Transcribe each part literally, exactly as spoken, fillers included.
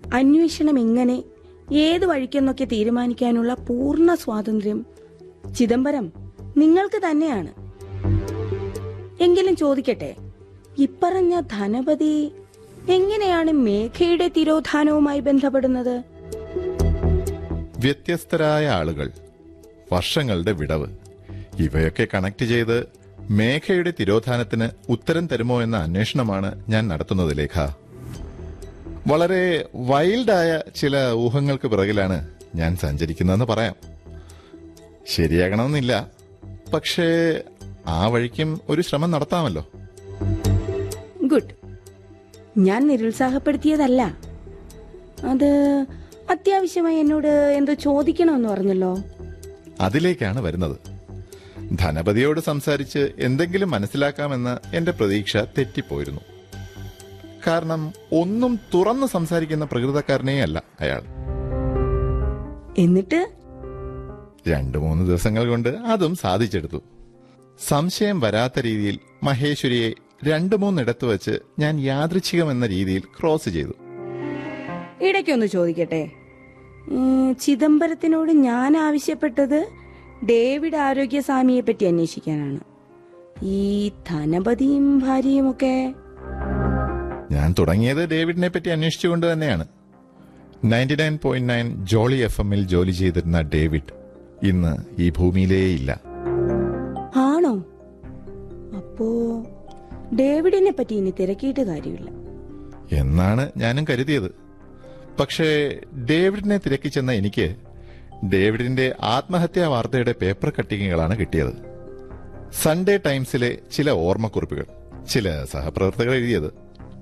അന്വേഷണം എങ്ങനെ, ഏത് വഴിക്കെന്നൊക്കെ തീരുമാനിക്കാനുള്ള പൂർണ്ണ സ്വാതന്ത്ര്യം ചിദംബരം നിങ്ങൾക്ക് തന്നെയാണ്. എങ്കിലും ചോദിക്കട്ടെ, ഇപ്പറഞ്ഞ ധനപതി എങ്ങനെയാണ് മേഘയുടെ തിരോധാനവുമായി ബന്ധപ്പെടുന്നത്? വ്യത്യസ്തരായ ആളുകൾ, വർഷങ്ങളുടെ വിടവ്, ഇവയൊക്കെ കണക്ട് ചെയ്ത് മേഘയുടെ തിരോധാനത്തിന് ഉത്തരം തരുമോ എന്ന അന്വേഷണമാണ് ഞാൻ നടത്തുന്നത് ലേഖ. വളരെ വൈൽഡായ ചില ഊഹങ്ങൾക്ക് പിറകിലാണ് ഞാൻ സഞ്ചരിക്കുന്നതെന്ന് പറയാം. ശരിയാകണമെന്നില്ല, പക്ഷേ ആ വഴിക്കും ഒരു ശ്രമം നടത്താമല്ലോ. ഗുഡ്. ഞാൻ നിരുത്സാഹപ്പെടുത്തിയതല്ല. അത് അത്യാവശ്യമായി എന്നോട് എന്തോ ചോദിക്കണമെന്ന് പറഞ്ഞല്ലോ. അതിലേക്കാണ് വരുന്നത്. ധനപതിയോട് സംസാരിച്ച് എന്തെങ്കിലും മനസ്സിലാക്കാമെന്ന എന്റെ പ്രതീക്ഷ തെറ്റിപ്പോയിരുന്നു. കാരണം ഒന്നും തുറന്ന് സംസാരിക്കുന്ന പ്രകൃതക്കാരനേ അല്ല അയാൾ. എന്നിട്ട് രണ്ടു മൂന്ന് ദിവസങ്ങൾ കൊണ്ട് അതും സാധിച്ചെടുത്തു. സംശയം വരാത്ത രീതിയിൽ മഹേശ്വരിയെ രണ്ടു മൂന്നിടത്ത് വെച്ച് ഞാൻ യാദൃച്ഛികമെന്ന രീതിയിൽ ക്രോസ് ചെയ്തു. ഇടയ്ക്കൊന്ന് ചോദിക്കട്ടെ, ചിദംബരത്തിനോട് ഞാൻ ആവശ്യപ്പെട്ടത് ഡേവിഡ് ആരോഗ്യസ്വാമിയെ പറ്റി അന്വേഷിക്കാനാണ്. ഈ ധനപതിയും ഭാര്യയും ഒക്കെ ഞാൻ തുടങ്ങിയത് ഡേവിഡിനെ പറ്റി അന്വേഷിച്ചുകൊണ്ട് തന്നെയാണ്. Ninety nine point nine Jolly F എമ്മിൽ ജോലി ചെയ്തിരുന്ന ഡേവിഡ് ഇന്ന് ഈ ഭൂമിയിലേ ഇല്ല. ആണോ? അപ്പോ ഡേവിഡിനെ പറ്റി ഇനി തിരക്കിയിട്ട് കാര്യമില്ല എന്നാണ് ഞാനും കരുതിയത്. പക്ഷേ ഡേവിഡിനെ തിരക്കി ചെന്ന എനിക്ക് ഡേവിഡിന്റെ ആത്മഹത്യാ വാർത്തയുടെ പേപ്പർ കട്ടിങ്ങുകളാണ് കിട്ടിയത്. സൺഡേ ടൈംസിലെ ചില ഓർമ്മക്കുറിപ്പുകൾ, ചില സഹപ്രവർത്തകർ എഴുതിയത്.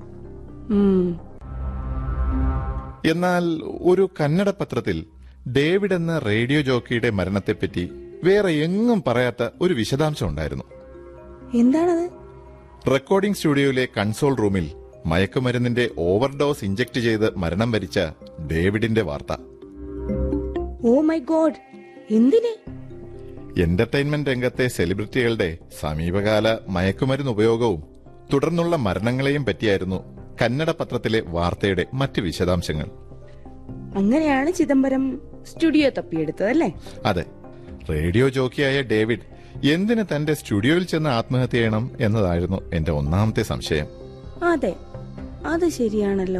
എന്നാൽ ഒരു കന്നഡ പത്രത്തിൽ ഡേവിഡ് എന്ന റേഡിയോ ജോക്കിയുടെ മരണത്തെപ്പറ്റി വേറെ എങ്ങും പറയാത്ത ഒരു വിശദാംശം ഉണ്ടായിരുന്നു. എന്താണത്? റെക്കോർഡിംഗ് സ്റ്റുഡിയോയിലെ കൺസോൾ റൂമിൽ മയക്കുമരുന്നിന്റെ ഓവർഡോസ് ഇഞ്ചക്ട് ചെയ്ത് മരണം വരിച്ച ഡേവിഡിന്റെ വാർത്ത. Oh my God! എന്തിന്? എന്റർടൈൻമെന്റ് രംഗത്തെ സെലിബ്രിറ്റികളുടെ സമീപകാല മയക്കുമരുന്ന് ഉപയോഗവും തുടർന്നുള്ള മരണങ്ങളെയും പറ്റിയായിരുന്നു കന്നഡ പത്രത്തിലെ വാർത്തയുടെ മറ്റ് വിശദാംശങ്ങൾ. അങ്ങനെയാണ് ചിദംബരം സ്റ്റുഡിയോ തപ്പിയെടുത്തതല്ലേ? അതെ. റേഡിയോ ജോക്കിയായ ഡേവിഡ് എന്തിന് തന്റെ സ്റ്റുഡിയോയിൽ ചെന്ന് ആത്മഹത്യ ചെയ്യണം എന്നതായിരുന്നു എന്റെ ഒന്നാമത്തെ സംശയം. അതെ, അത് ശരിയാണല്ലോ.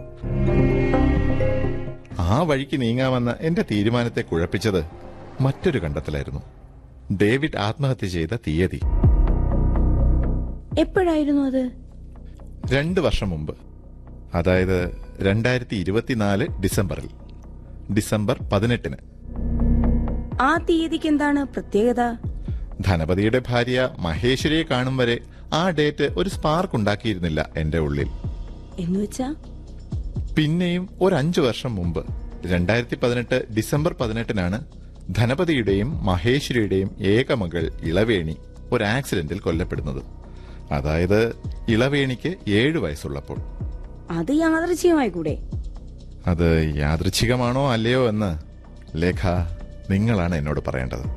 ആ വഴിക്ക് നീങ്ങാമെന്ന എന്റെ തീരുമാനത്തെ കുഴപ്പിച്ചത് മറ്റൊരു കണ്ടെത്തലായിരുന്നു. ഡേവിഡ് ആത്മഹത്യ ചെയ്ത തീയതി. എപ്പോഴായിരുന്നു അത്? രണ്ടു വർഷം മുമ്പ്, അതായത് രണ്ടായിരത്തി ഇരുപത്തിനാല് ഡിസംബറിൽ, ഡിസംബർ പതിനെട്ടിന്. ആ തീയതിക്ക് എന്താണ് പ്രത്യേകത? ധനപതിയുടെ ഭാര്യ മഹേശ്വരിയെ കാണും വരെ ആ ഡേറ്റ് ഒരു സ്പാർക്ക് ഉണ്ടാക്കിയിരുന്നില്ല എന്റെ ഉള്ളിൽ. എന്നുവെച്ചാ പിന്നെയും ഒരു അഞ്ചു വർഷം മുമ്പ്, രണ്ടായിരത്തി പതിനെട്ട് ഡിസംബർ പതിനെട്ടിനാണ് ധനപതിയുടെയും മഹേശ്വരിയുടെയും ഏകമകൾ ഇളവേണി ഒരു ആക്സിഡന്റിൽ കൊല്ലപ്പെടുന്നത്. അതായത് ഇളവേണിക്ക് ഏഴു വയസ്സുള്ളപ്പോൾ. അത് യാദൃച്ഛികമായി കൂടെ? അത് യാദൃച്ഛികമാണോ അല്ലയോ എന്ന് ലേഖ നിങ്ങളാണ് എന്നോട് പറയേണ്ടത്.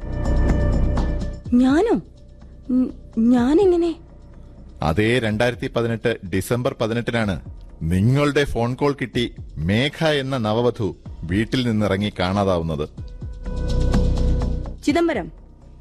ഞാനോ? ഞാനെങ്ങനെ? അതേ രണ്ടായിരത്തി പതിനെട്ട് ഡിസംബർ പതിനെട്ടിനാണ് നിങ്ങളുടെ ഫോൺ കോൾ കിട്ടി മേഘ എന്ന നവവധു വീട്ടിൽ നിന്നിറങ്ങി കാണാതാവുന്നത്. ചിദംബരം,